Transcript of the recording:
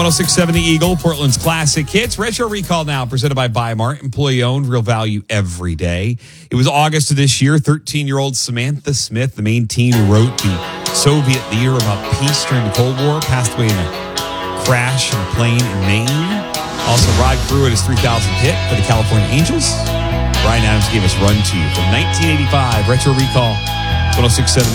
1067 The Eagle, Portland's classic hits. Retro Recall now, presented by Bi-Mart. Employee-owned, real value every day. It was August of this year. 13-year-old Samantha Smith, the main teen who wrote the Soviet leader about peace during the Cold War, passed away in a crash in a plane in Maine. Also, Rod Carew at his 3,000th hit for the California Angels. Brian Adams gave us Run To You from 1985. Retro Recall, 1067